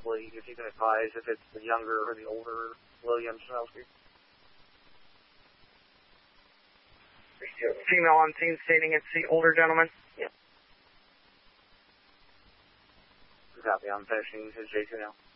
possibly, if you can advise if it's the younger or the older William Shanowski. Female on scene stating it's the older gentleman. Yeah. Copy. I'm finishing his J2 now.